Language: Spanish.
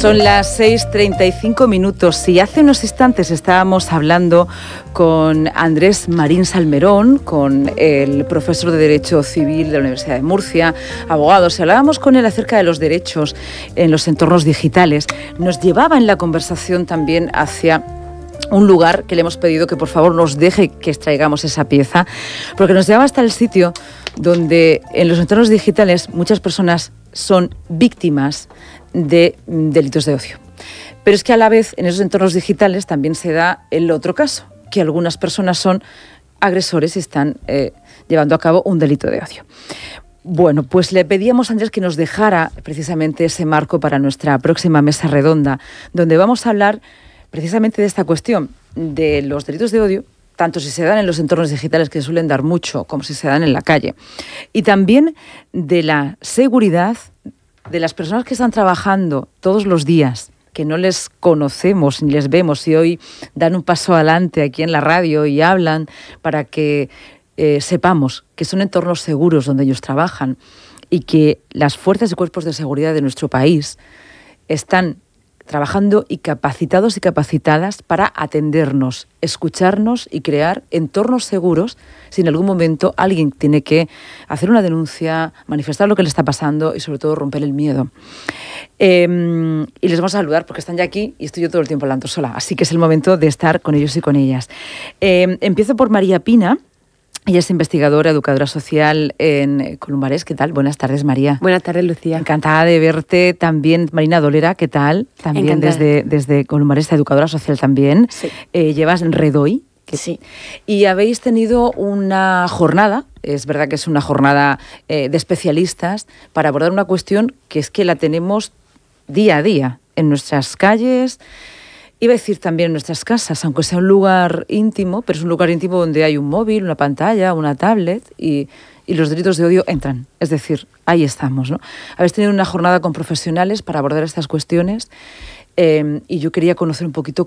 Son las 6:35 y hace unos instantes estábamos hablando con Andrés Marín Salmerón, con el profesor de Derecho Civil de la Universidad de Murcia, abogado. Si hablábamos con él acerca de los derechos en los entornos digitales, nos llevaba en la conversación también hacia un lugar que le hemos pedido que por favor nos deje que extraigamos esa pieza, porque nos llevaba hasta el sitio donde en los entornos digitales muchas personas son víctimas de delitos de odio. Pero es que a la vez en esos entornos digitales también se da el otro caso, que algunas personas son agresores y están llevando a cabo un delito de odio. Bueno, pues le pedíamos a Andrés que nos dejara precisamente ese marco para nuestra próxima mesa redonda, donde vamos a hablar precisamente de esta cuestión de los delitos de odio, tanto si se dan en los entornos digitales, que suelen dar mucho, como si se dan en la calle, y también de la seguridad de las personas que están trabajando todos los días, que no les conocemos ni les vemos, y hoy dan un paso adelante aquí en la radio y hablan para que sepamos que son entornos seguros donde ellos trabajan y que las fuerzas y cuerpos de seguridad de nuestro país están trabajando y capacitados y capacitadas para atendernos, escucharnos y crear entornos seguros si en algún momento alguien tiene que hacer una denuncia, manifestar lo que le está pasando y sobre todo romper el miedo. Y les vamos a saludar porque están ya aquí y estoy yo todo el tiempo hablando sola, así que es el momento de estar con ellos y con ellas. Empiezo por María Pina. Ella es investigadora, educadora social en Columbares. ¿Qué tal? Buenas tardes, María. Buenas tardes, Lucía. Encantada de verte. También Marina Dolera, ¿qué tal? También desde Columbares, educadora social también. Sí. Llevas Redoy. Sí. Y habéis tenido una jornada, es verdad que es una jornada de especialistas, para abordar una cuestión que es que la tenemos día a día en nuestras calles. Iba a decir también en nuestras casas, aunque sea un lugar íntimo, pero es un lugar íntimo donde hay un móvil, una pantalla, una tablet y los delitos de odio entran. Es decir, ahí estamos, ¿no? Habéis tenido una jornada con profesionales para abordar estas cuestiones y yo quería conocer un poquito